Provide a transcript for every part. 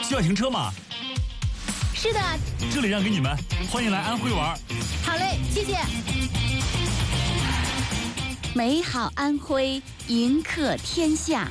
需要停车吗？ 是的， 这里让给你们，欢迎来安徽玩。 好嘞，谢谢。 美好安徽，迎客天下。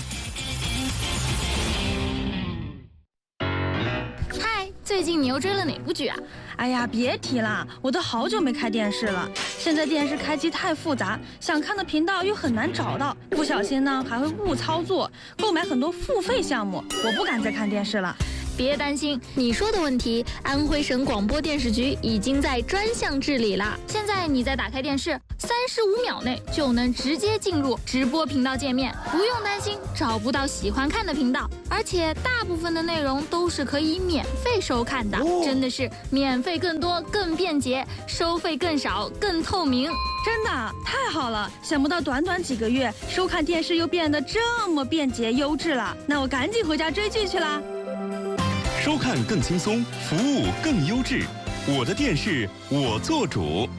嗨，最近你又追了哪部剧啊？ 哎呀，别提了，我都好久没开电视了。现在电视开机太复杂，想看的频道又很难找到，不小心呢还会误操作，购买很多付费项目，我不敢再看电视了。 别担心，你说的问题，安徽省广播电视局已经在专项治理了。现在你再打开电视，35秒内就能直接进入直播频道界面，不用担心找不到喜欢看的频道，而且大部分的内容都是可以免费收看的，真的是免费更多、更便捷，收费更少、更透明。 真的太好了，想不到短短几个月，收看电视又变得这么便捷优质了。那我赶紧回家追剧去啦。 收看更轻松，服务更优质，我的电视我做主。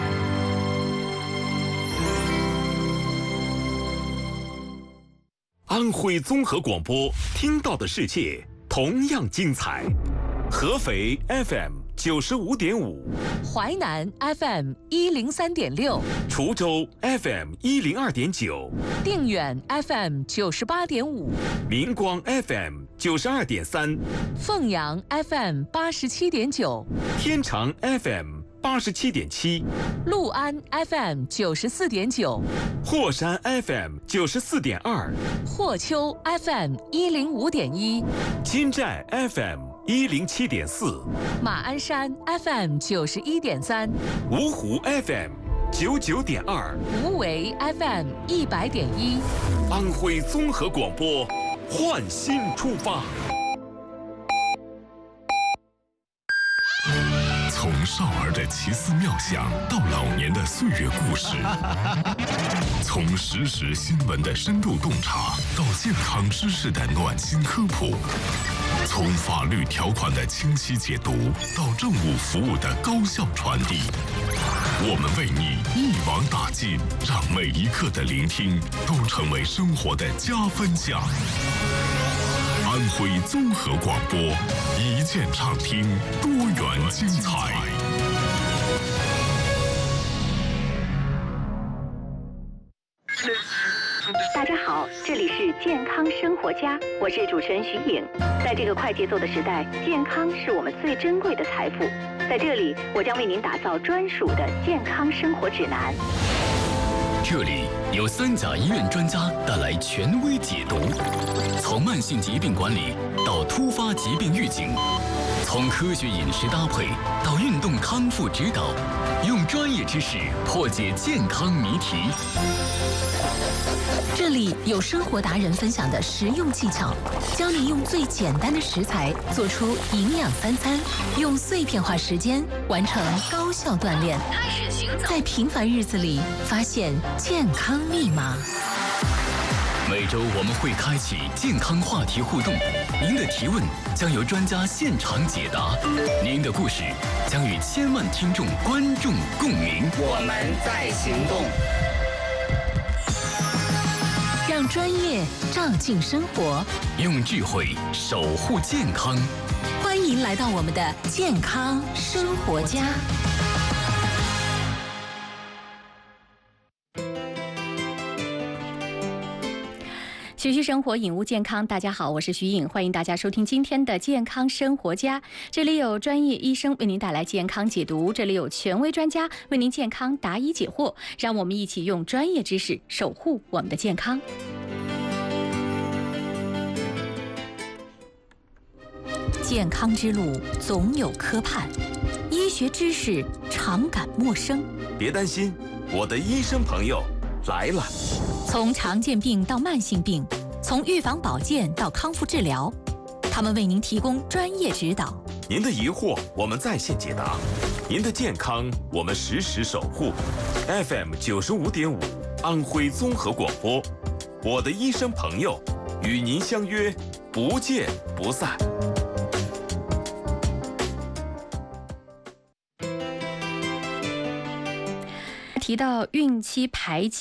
安徽综合广播，听到的世界同样精彩。合肥 FM 95.5， 淮南 FM 103.6， 滁州 FM 102.9， 定远 FM 98.5， 明光 FM 92.3， 凤阳 FM 87.9， 天长 FM 87.7， 六安 FM 94.9， 霍山 FM 94.2， 霍丘 FM 105.1， 金寨 FM 107.4， 马鞍山 FM 91.3， 芜湖 FM 99.2， 无为 FM 100.1， 安徽综合广播，焕新出发。从少儿的奇思妙想到老年的岁月故事，从实时新闻的深度洞察到健康知识的暖心科普，从法律条款的清晰解读到政务服务的高效传递，我们为你一网打尽，让每一刻的聆听都成为生活的加分项。安徽综合广播，一键畅听，多元精彩。 大家好，这里是健康生活家，我是主持人徐颖。在这个快节奏的时代，健康是我们最珍贵的财富。在这里，我将为您打造专属的健康生活指南。 这里有3甲医院专家带来权威解读，从慢性疾病管理到突发疾病预警，从科学饮食搭配到运动康复指导，用专业知识破解健康谜题。 这里有生活达人分享的实用技巧，教你用最简单的食材做出营养3餐，用碎片化时间完成高效锻炼，开始行走，在平凡日子里发现健康密码。 每周我们会开启健康话题互动，您的提问将由专家现场解答，您的故事将与千万听众观众共鸣。 我们在行动。 让专业照进生活， 用智慧守护健康。 欢迎来到我们的健康生活家。 学习生活，引悟健康。大家好，我是徐颖，欢迎大家收听今天的健康生活家。这里有专业医生为您带来健康解读，这里有权威专家为您健康答疑解惑，让我们一起用专业知识守护我们的健康。健康之路总有磕绊，医学知识常感陌生。 别担心，我的医生朋友来了。 从常见病到慢性病，从预防保健到康复治疗，他们为您提供专业指导。 您的疑惑我们在线解答，您的健康我们实时守护。FM 95.5，安徽综合广播，我的医生朋友，与您相约，不见不散。 提到孕期排畸，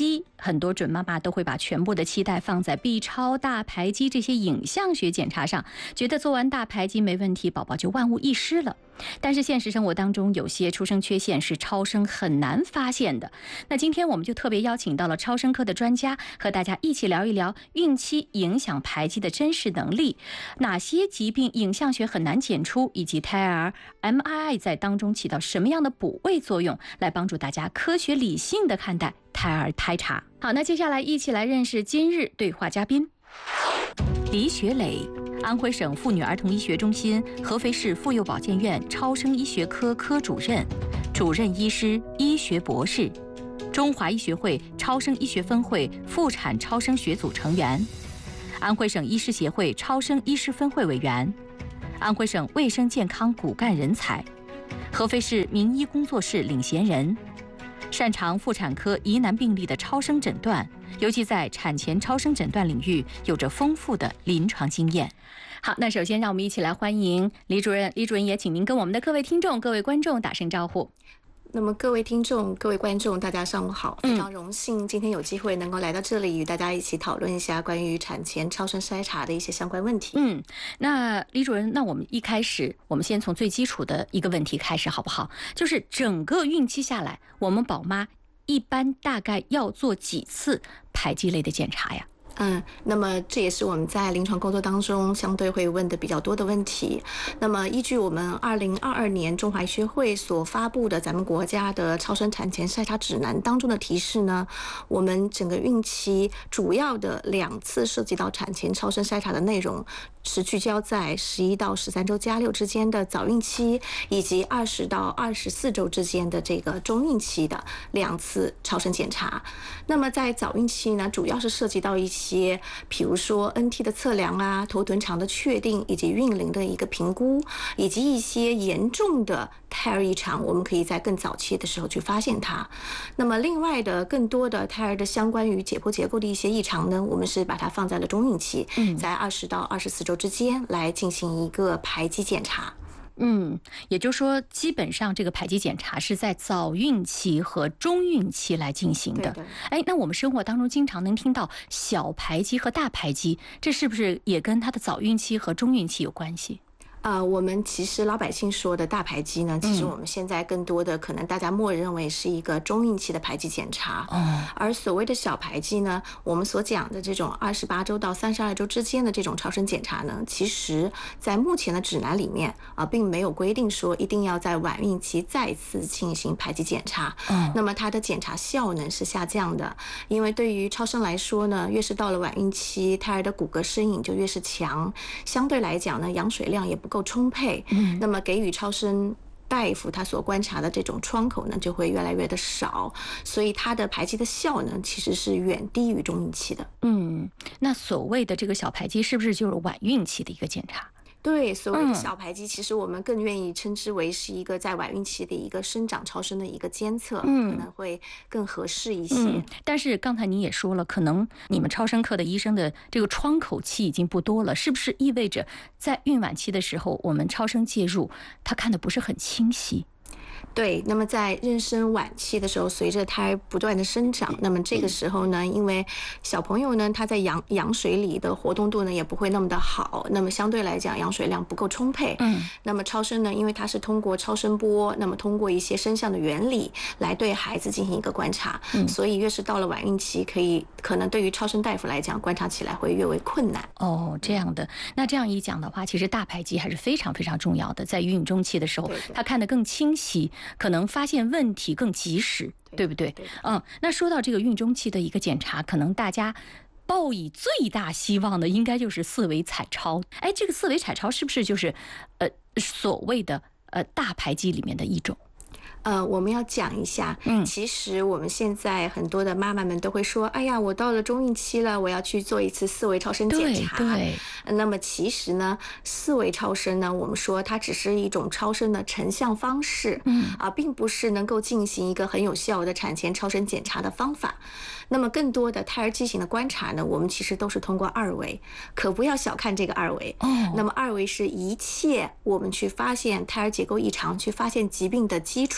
很多准妈妈都会把全部的期待放在 B 超、大排畸这些影像学检查上，觉得做完大排畸没问题，宝宝就万无一失了。但是现实生活当中，有些出生缺陷是超声很难发现的。那今天我们就特别邀请到了超声科的专家，和大家一起聊一聊孕期影响排畸的真实能力，哪些疾病影像学很难检出，以及胎儿 MRI 在当中起到什么样的补位作用，来帮助大家科学理性的看待胎儿胎查。好，那接下来一起来认识今日对话嘉宾。李雪磊，安徽省妇女儿童医学中心合肥市妇幼保健院超声医学科科主任、主任医师、医学博士，中华医学会超声医学分会妇产超声学组成员，安徽省医师协会超声医师分会委员，安徽省卫生健康骨干人才，合肥市名医工作室领衔人，擅长妇产科疑难病例的超声诊断，尤其在产前超声诊断领域有着丰富的临床经验。好，那首先让我们一起来欢迎李主任。李主任也请您跟我们的各位听众、各位观众打声招呼。 那么各位听众、各位观众，大家上午好！非常荣幸今天有机会能够来到这里，与大家一起讨论一下关于产前超声筛查的一些相关问题。 那李主任，那我们一开始，我们先从最基础的一个问题开始，好不好？就是整个孕期下来，我们宝妈一般大概要做几次排畸类的检查呀？ 那么这也是我们在临床工作当中相对会问的比较多的问题。那么依据我们2022年中华医学会所发布的咱们国家的超声产前筛查指南当中的提示呢，我们整个孕期主要的2次涉及到产前超声筛查的内容是聚焦在11到13周加6之间的早孕期，以及20到24周之间的这个中孕期的2次超声检查。那么在早孕期呢，主要是涉及到一些，比如说 NT 的测量啊、头臀长的确定，以及孕龄的一个评估，以及一些严重的胎儿异常，我们可以在更早期的时候去发现它。那么另外的更多的胎儿的相关于解剖结构的一些异常呢，我们是把它放在了中孕期，在20到24周之间来进行一个排畸检查。 也就是说，基本上这个排畸检查是在早孕期和中孕期来进行的。那我们生活当中经常能听到小排畸和大排畸，这是不是也跟它的早孕期和中孕期有关系？ 我们其实老百姓说的大排畸呢，其实我们现在更多的可能大家默认为是一个中孕期的排畸检查，而所谓的小排畸呢，我们所讲的这种28周到32周之间的这种超声检查呢，其实在目前的指南里面并没有规定说一定要在晚孕期再次进行排畸检查。那么它的检查效能是下降的，因为对于超声来说呢，越是到了晚孕期，胎儿的骨骼身影就越是强，相对来讲呢，羊水量也不够充沛，那么给予超声大夫他所观察的这种窗口呢，就会越来越的少，所以它的排畸的效能其实是远低于中孕期的。 那所谓的这个小排畸是不是就是晚孕期的一个检查？ 对，所谓的小排畸，其实我们更愿意称之为是一个在晚孕期的一个生长超声的一个监测，可能会更合适一些。 但是刚才您也说了，可能你们超声科的医生的这个窗口期已经不多了，是不是意味着在孕晚期的时候，我们超声介入，他看的不是很清晰？ 对，那么在妊娠晚期的时候，随着胎儿不断的生长，那么这个时候呢，因为小朋友呢，他在羊水里的活动度呢也不会那么的好，那么相对来讲羊水量不够充沛。那么超声呢，因为它是通过超声波，那么通过一些声像的原理来对孩子进行一个观察，所以越是到了晚孕期，可能对于超声大夫来讲，观察起来会越为困难。 这样的。那这样一讲的话，其实大排畸还是非常非常重要的，在孕中期的时候，他看得更清晰，可能发现问题更及时，对不对？那说到这个孕中期的一个检查，可能大家抱以最大希望的应该就是4维彩超。这个4维彩超是不是就是所谓的大排畸里面的一种？ 我们要讲一下，其实我们现在很多的妈妈们都会说，哎呀，我到了中孕期了，我要去做一次4维超声检查。 对。 那么其实呢，4维超声呢，我们说它只是一种超声的成像方式，并不是能够进行一个很有效的产前超声检查的方法。那么更多的胎儿畸形的观察呢，我们其实都是通过2维，可不要小看这个2维。那么2维是一切我们去发现胎儿结构异常、去发现疾病的基础。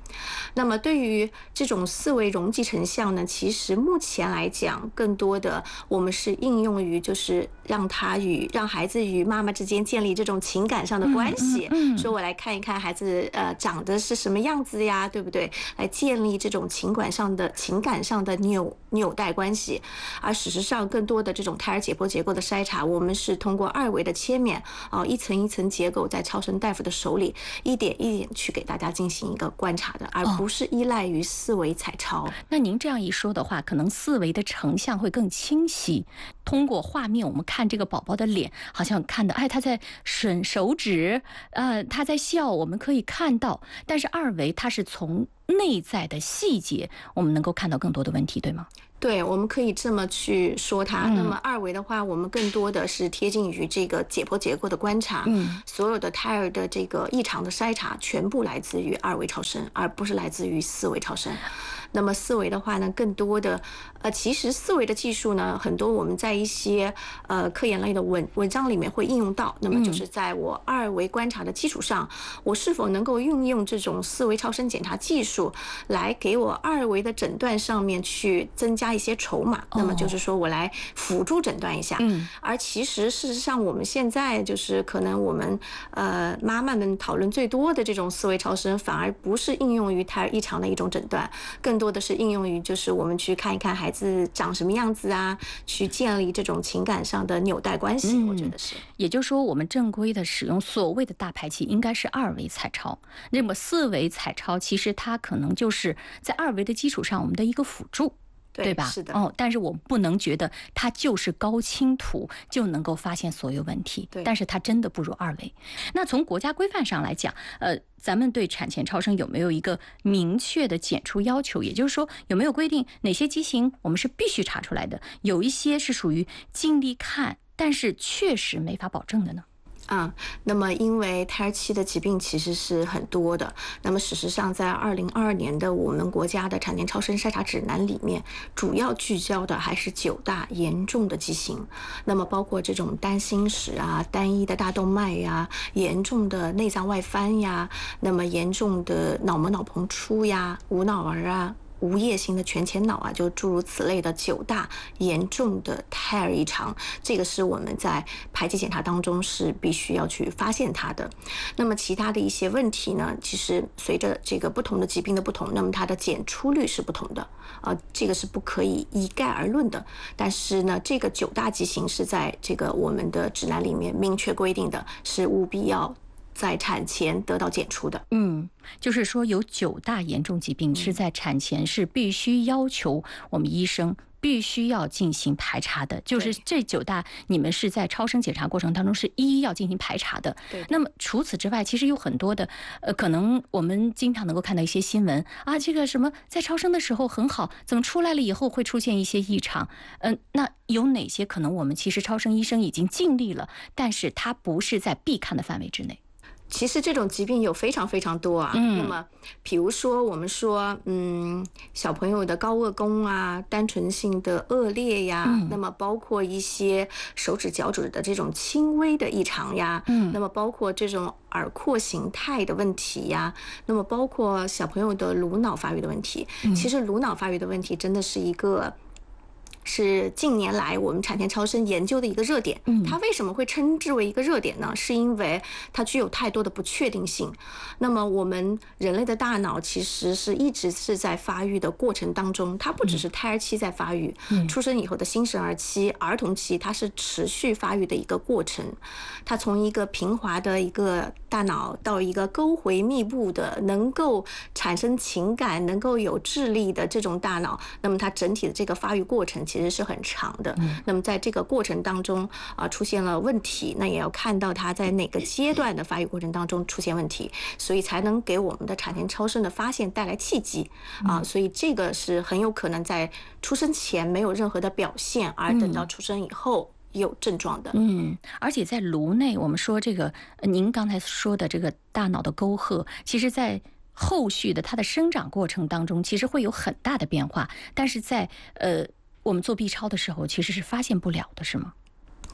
那么对于这种4维容积成像呢，其实目前来讲，更多的我们是应用于就是让孩子与妈妈之间建立这种情感上的关系，说我来看一看孩子长得是什么样子呀，对不对？来建立这种情感上的纽带关系。而事实上，更多的这种胎儿解剖结构的筛查，我们是通过2维的切面一层一层结构在超声大夫的手里一点一点去给大家进行一个观察的，而不是依赖于4维彩超。 那您这样一说的话，可能4维的成像会更清晰。通过画面，我们看这个宝宝的脸，好像看的，他在吮手指，他在笑，我们可以看到。但是2维它是从内在的细节，我们能够看到更多的问题，对吗？ 对，我们可以这么去说它。那么2维的话，我们更多的是贴近于这个解剖结构的观察。所有的胎儿的这个异常的筛查，全部来自于2维超声，而不是来自于4维超声。那么4维的话呢，更多的其实4维的技术呢，很多我们在一些科研类的文章里面会应用到。那么就是在我2维观察的基础上，我是否能够运用这种4维超声检查技术，来给我2维的诊断上面去增加一些筹码。那么就是说我来辅助诊断一下。而其实事实上，我们现在就是可能我们妈妈们讨论最多的这种4维超声，反而不是应用于胎儿异常的一种诊断，更多的是应用于就是我们去看一看孩子长什么样子啊，去建立这种情感上的纽带关系。我觉得是。 也就是说，我们正规的使用所谓的大排期应该是2维彩超，那么4维彩超其实它可能就是在2维的基础上我们的一个辅助。对吧？ 是的。 但是我们不能觉得它就是高清图就能够发现所有问题。 对， 但是它真的不如2维。那从国家规范上来讲，咱们对产前超声有没有一个明确的检出要求？也就是说，有没有规定哪些畸形我们是必须查出来的？有一些是属于尽力看，但是确实没法保证的呢？ 那么因为胎儿期的疾病其实是很多的，那么事实上在2022年的我们国家的产前超声筛查指南里面，主要聚焦的还是9大严重的畸形，那么包括这种单心室啊、单一的大动脉呀、严重的内脏外翻呀，那么严重的脑膜脑膨出呀、无脑儿啊、无叶型的全前脑啊，就诸如此类的9大严重的胎儿异常，这个是我们在排期检查当中是必须要去发现它的。那么其他的一些问题呢，其实随着这个不同的疾病的不同，那么它的检出率是不同的这个是不可以一概而论的。但是呢，这个9大畸形是在这个我们的指南里面明确规定的，是务必要在产前得到检出的。 就是说有9大严重疾病是在产前是必须要求我们医生必须要进行排查的，就是这9大你们是在超声检查过程当中是一一要进行排查的。那么除此之外，其实有很多的可能我们经常能够看到一些新闻这个什么在超声的时候很好，怎么出来了以后会出现一些异常。那有哪些可能我们其实超声医生已经尽力了，但是它不是在必看的范围之内？ 其实这种疾病有非常非常多那么比如说我们说小朋友的高颚弓啊，单纯性的腭裂呀，那么包括一些手指脚趾的这种轻微的异常呀，那么包括这种耳廓形态的问题呀，那么包括小朋友的颅脑发育的问题。其实颅脑发育的问题真的是是近年来我们产前超声研究的一个热点。它为什么会称之为一个热点呢？是因为它具有太多的不确定性。那么我们人类的大脑其实是一直是在发育的过程当中，它不只是胎儿期在发育，出生以后的新生儿期、儿童期，它是持续发育的一个过程。它从一个平滑的一个大脑到一个沟回密布的能够产生情感、能够有智力的这种大脑，那么它整体的这个发育过程其实是很长的。那么在这个过程当中出现了问题，那也要看到它在哪个阶段的发育过程当中出现问题，所以才能给我们的产前超声的发现带来契机所以这个是很有可能在出生前没有任何的表现，而等到出生以后有症状的。 而且在颅内，我们说这个您刚才说的这个大脑的沟壑，其实在后续的它的生长过程当中其实会有很大的变化，但是在我们做 B 超的时候其实是发现不了的，是吗？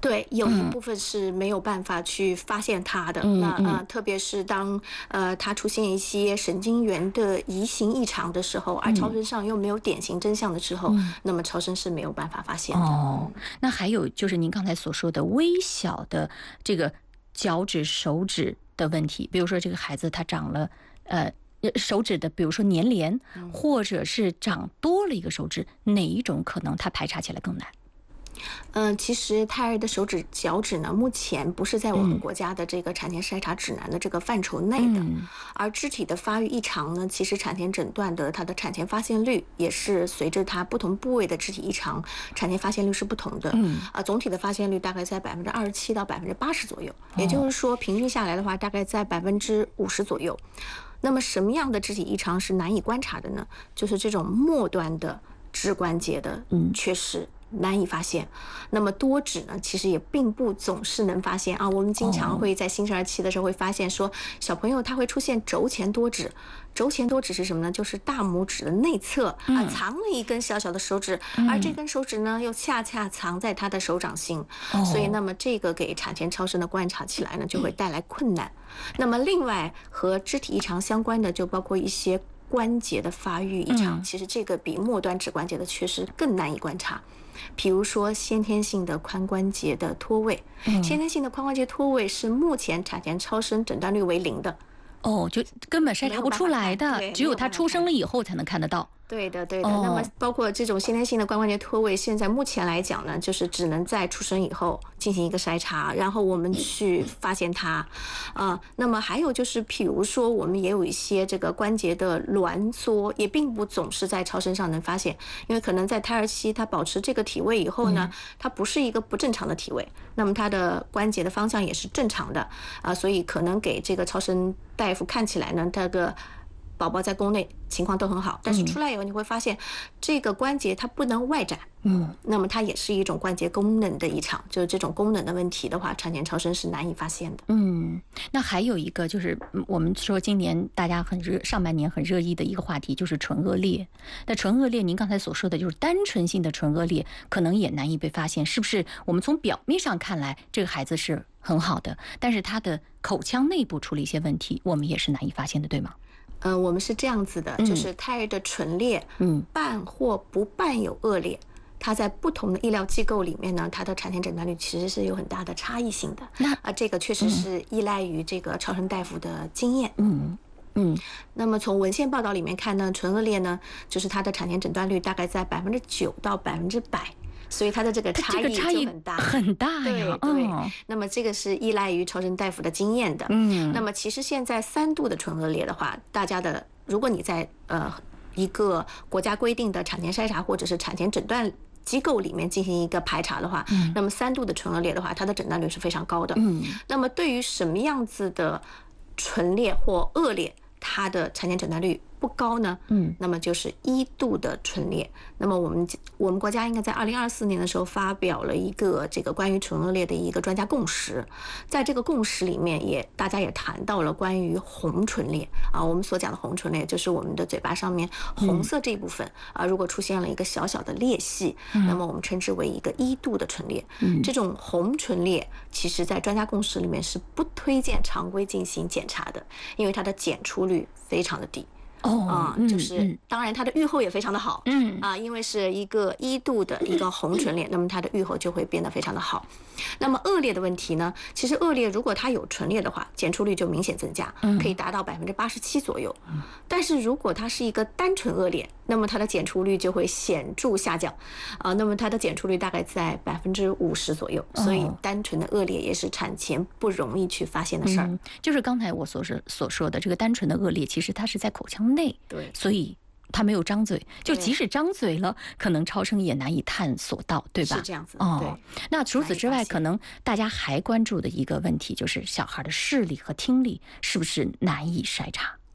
对，有一部分是没有办法去发现它的。那特别是当它出现一些神经元的移行异常的时候，而超声上又没有典型真相的时候，那么超声是没有办法发现的。 那还有就是您刚才所说的微小的这个脚趾、手指的问题，比如说这个孩子他长了手指的，比如说粘连，或者是长多了一个手指，哪一种可能他排查起来更难？ 其实胎儿的手指、脚趾呢，目前不是在我们国家的这个产前筛查指南的这个范畴内的。而肢体的发育异常呢，其实产前诊断的它的产前发现率也是随着它不同部位的肢体异常，产前发现率是不同的。总体的发现率大概在27%到80%左右，也就是说平均下来的话，大概在50%左右。那么什么样的肢体异常是难以观察的呢？就是这种末端的肢关节的缺失。难以发现，那么多指呢，其实也并不总是能发现啊。我们经常会在新生儿期的时候会发现说，小朋友他会出现轴前多指。轴前多指是什么呢？就是大拇指的内侧藏了一根小小的手指，而这根手指呢又恰恰藏在他的手掌心，所以那么这个给产前超声的观察起来呢就会带来困难。那么另外和肢体异常相关的就包括一些关节的发育异常，其实这个比末端指关节的缺失更难以观察。比如说先天性的髋关节的脱位，先天性的髋关节脱位是目前产前超声诊断率为0的。 就根本筛查不出来的，只有他出生了以后才能看得到。 对的。那么包括这种先天性的髋关节脱位，现在目前来讲呢，就是只能在出生以后进行一个筛查，然后我们去发现它。那么还有就是，譬如说我们也有一些这个关节的挛缩，也并不总是在超声上能发现，因为可能在胎儿期它保持这个体位以后呢，它不是一个不正常的体位，那么它的关节的方向也是正常的所以可能给这个超声大夫看起来呢，这个宝宝在宫内情况都很好，但是出来以后你会发现这个关节它不能外展，那么它也是一种关节功能的异常，就是这种功能的问题的话，产前超声是难以发现的。 那还有一个就是我们说今年大家上半年很热议的一个话题就是唇腭裂。那唇腭裂您刚才所说的就是单纯性的唇腭裂可能也难以被发现，是不是我们从表面上看来这个孩子是很好的，但是他的口腔内部出了一些问题，我们也是难以发现的，对吗？ 我们是这样子的，就是胎儿的唇裂，伴或不伴有腭裂，它在不同的医疗机构里面呢，它的产前诊断率其实是有很大的差异性的。这个确实是依赖于这个超声大夫的经验。那么从文献报道里面看呢，唇腭裂呢，就是它的产前诊断率大概在9%到100%。所以它的这个差异就很大， 很大呀。 对，那么这个是依赖于超声大夫的经验的。那么其实现在3度的唇腭裂的话，大家的如果你在一个国家规定的产前筛查或者是产前诊断机构里面进行一个排查的话，那么3度的唇腭裂的话，它的诊断率是非常高的。那么对于什么样子的唇裂或腭裂，它的产前诊断率不高呢？那么就是1度的唇裂。那么我们国家应该在2024年的时候发表了一个这个关于唇腭裂的一个专家共识，在这个共识里面大家也谈到了关于红唇裂我们所讲的红唇裂就是我们的嘴巴上面红色这一部分如果出现了一个小小的裂隙，那么我们称之为一个1度的唇裂。这种红唇裂其实在专家共识里面是不推荐常规进行检查的，因为它的检出率非常的低。就是当然它的预后也非常的好，因为是一个1度的一个红唇裂，那么它的预后就会变得非常的好。那么腭裂的问题呢，其实腭裂如果它有唇裂的话，检出率就明显增加，可以达到87%左右。但是如果它是一个单纯腭裂，那么它的检出率就会显著下降那么它的检出率大概在50%左右。所以单纯的腭裂也是产前不容易去发现的事儿。 就是刚才我所说的这个单纯的腭裂，其实它是在口腔内， 对， 所以他没有张嘴，就即使张嘴了，可能超声也难以探索到，对吧？ 是这样子。 对。那除此之外，可能大家还关注的一个问题就是小孩的视力和听力是不是难以筛查？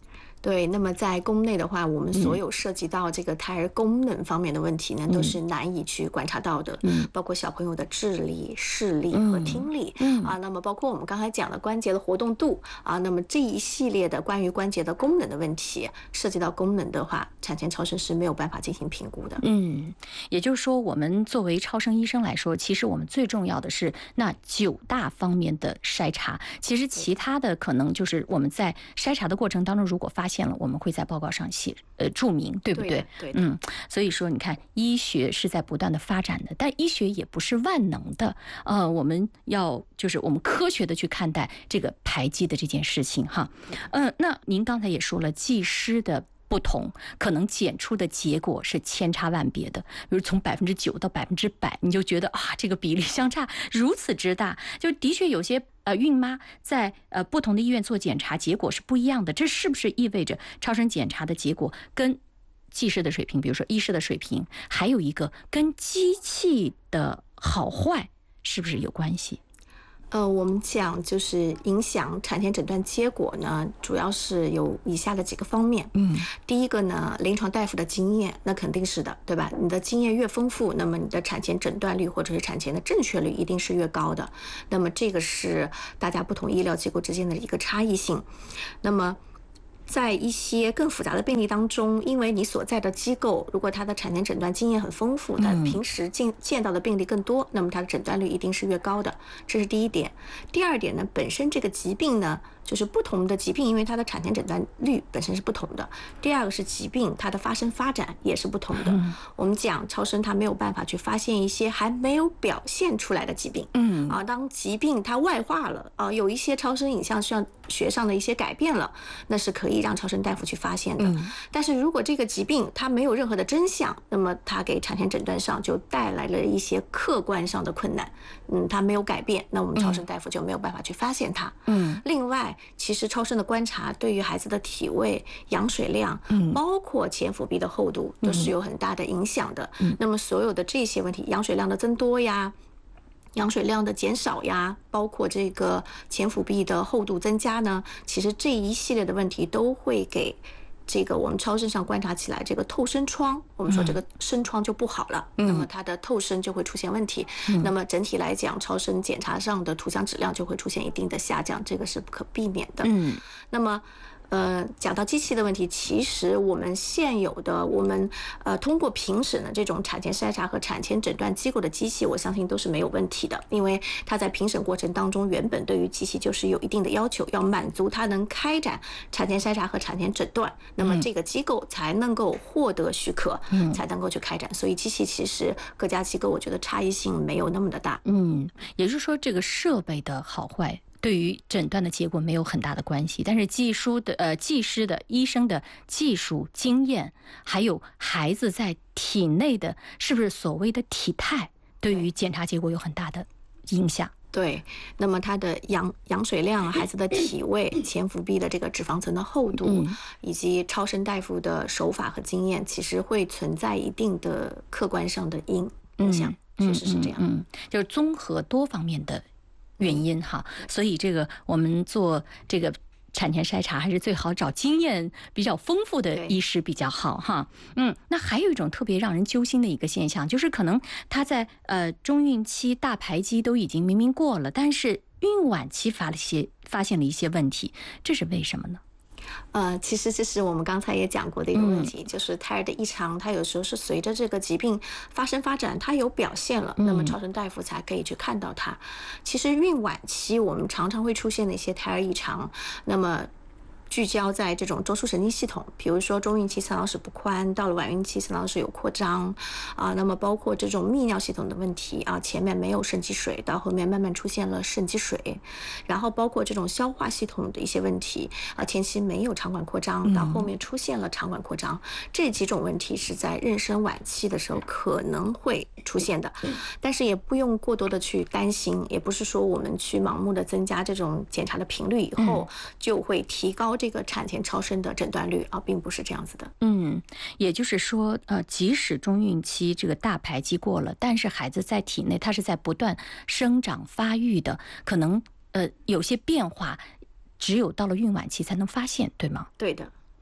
对，那么在宫内的话，我们所有涉及到这个胎儿功能方面的问题呢，都是难以去观察到的，包括小朋友的智力、视力和听力，那么包括我们刚才讲的关节的活动度那么这一系列的关于关节的功能的问题，涉及到功能的话，产前超声是没有办法进行评估的。 也就是说，我们作为超声医生来说，其实我们最重要的是那9大方面的筛查，其实其他的可能就是我们在筛查的过程当中，如果发现了，我们会在报告上写注明，对不对？ 对的。 所以说你看，医学是在不断的发展的，但医学也不是万能的。我们要就是我们科学的去看待这个排畸的这件事情哈。那您刚才也说了，技师的不同，可能检出的结果是千差万别的。比如从9%到100%，你就觉得这个比例相差如此之大，就的确有些孕妈在不同的医院做检查，结果是不一样的。这是不是意味着超声检查的结果跟技师的水平，比如说医师的水平，还有一个跟机器的好坏是不是有关系？ 我们讲就是影响产前诊断结果呢，主要是有以下的几个方面。第一个呢，临床大夫的经验，那肯定是的，对吧？你的经验越丰富，那么你的产前诊断率或者是产前的正确率一定是越高的。那么这个是大家不同医疗机构之间的一个差异性。那么在一些更复杂的病例当中，因为你所在的机构如果它的产前诊断经验很丰富，它平时见到的病例更多，那么它的诊断率一定是越高的，这是第一点。第二点呢，本身这个疾病呢，就是不同的疾病，因为它的产前诊断率本身是不同的。第二个是疾病它的发生发展也是不同的。我们讲超声它没有办法去发现一些还没有表现出来的疾病。当疾病它外化了有一些超声影像学上的一些改变了，那是可以让超声大夫去发现的。但是如果这个疾病它没有任何的真相，那么它给产前诊断上就带来了一些客观上的困难。它没有改变，那我们超声大夫就没有办法去发现它。另外，其实超声的观察对于孩子的体位、羊水量，包括前腹壁的厚度，都是有很大的影响的。那么所有的这些问题，羊水量的增多呀，羊水量的减少呀，包括这个前腹壁的厚度增加呢，其实这一系列的问题都会给这个我们超声上观察起来这个透声窗，我们说这个声窗就不好了，那么它的透声就会出现问题。那么整体来讲，超声检查上的图像质量就会出现一定的下降，这个是不可避免的。那么讲到机器的问题，其实我们现有的通过评审的这种产前筛查和产前诊断机构的机器，我相信都是没有问题的，因为它在评审过程当中原本对于机器就是有一定的要求，要满足它能开展产前筛查和产前诊断，那么这个机构才能够获得许可，才能够去开展。所以机器其实各家机构我觉得差异性没有那么的大。 也就是说这个设备的好坏对于诊断的结果没有很大的关系，但是技师的医生的技术经验，还有孩子在体内的是不是所谓的体态，对于检查结果有很大的影响。 对，那么它的羊水量、孩子的体位、前腹壁的这个脂肪层的厚度，以及超声大夫的手法和经验，其实会存在一定的客观上的影响，确实是这样。 就是综合多方面的原因哈，所以这个我们做这个产前筛查还是最好找经验比较丰富的医师比较好哈。那还有一种特别让人揪心的一个现象，就是可能他在中孕期大排畸都已经明明过了，但是孕晚期发现了一些问题，这是为什么呢？ 其实这是我们刚才也讲过的一个问题，就是胎儿的异常，它有时候是随着这个疾病发生发展，它有表现了，那么超声大夫才可以去看到它。其实孕晚期我们常常会出现的一些胎儿异常，那么聚焦在这种中枢神经系统，比如说中孕期三脑室不宽，到了晚孕期三脑室有扩张那么包括这种泌尿系统的问题前面没有肾积水，到后面慢慢出现了肾积水，然后包括这种消化系统的一些问题前期没有肠管扩张，到后面出现了肠管扩张，这几种问题是在妊娠晚期的时候可能会出现的，但是也不用过多的去担心，也不是说我们去盲目的增加这种检查的频率以后就会提高这个产前超声的诊断率并不是这样子的。 也就是说即使中孕期这个大排畸过了，但是孩子在体内他是在不断生长发育的，可能有些变化只有到了孕晚期才能发现，对吗？ 对的。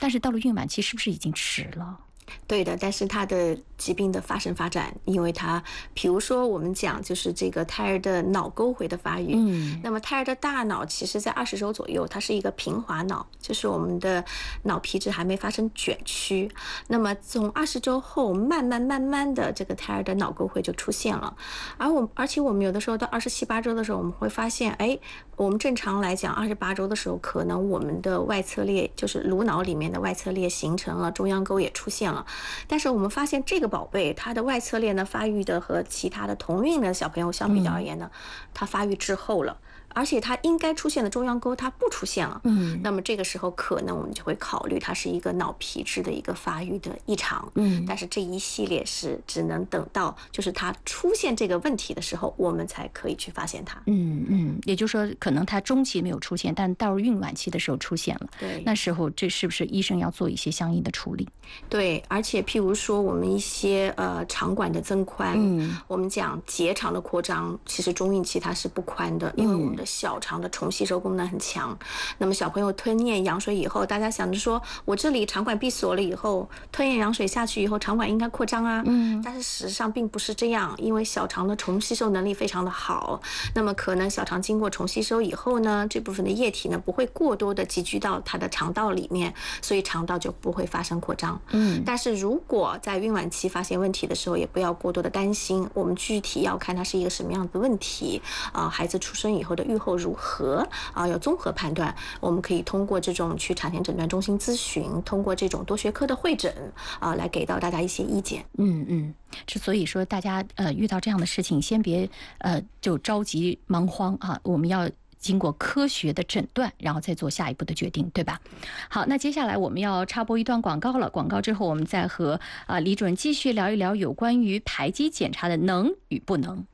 但是到了孕晚期是不是已经迟了？ 对的，但是它的疾病的发生发展，因为它，比如说我们讲就是这个胎儿的脑沟回的发育，那么胎儿的大脑其实在20周左右，它是一个平滑脑，就是我们的脑皮质还没发生卷曲，那么从20周后，慢慢的这个胎儿的脑沟回就出现了，而且我们有的时候到27、8周的时候，我们会发现，哎，我们正常来讲28周的时候，可能我们的外侧裂就是颅脑里面的外侧裂形成了，中央沟也出现了。但是我们发现这个宝贝它的外侧裂呢发育的和其他的同孕的小朋友相比较而言呢，它发育滞后了，而且它应该出现的中央沟它不出现了，那么这个时候可能我们就会考虑它是一个脑皮质的一个发育的异常，但是这一系列是只能等到就是它出现这个问题的时候，我们才可以去发现它。 也就是说可能它中期没有出现，但到了孕晚期的时候出现了， 对， 那时候这是不是医生要做一些相应的处理？ 对，而且譬如说我们一些肠管的增宽，我们讲结肠的扩张，其实中孕期它是不宽的，因为我们的小肠的重吸收功能很强。那么小朋友吞咽羊水以后，大家想着说我这里肠管闭锁了以后，吞咽羊水下去以后，肠管应该扩张啊，但是事实上并不是这样，因为小肠的重吸收能力非常的好，那么可能小肠经过重吸收以后呢，这部分的液体呢不会过多的集聚到它的肠道里面，所以肠道就不会发生扩张。但是如果在孕晚期发现问题的时候，也不要过多的担心，我们具体要看它是一个什么样的问题孩子出生以后的预后如何要综合判断。我们可以通过这种去产前诊断中心咨询，通过这种多学科的会诊来给到大家一些意见。 所以说大家遇到这样的事情，先别就着急忙慌啊，我们要经过科学的诊断，然后再做下一步的决定，对吧？好，那接下来我们要插播一段广告了，广告之后我们再和李主任继续聊一聊有关于排畸检查的能与不能。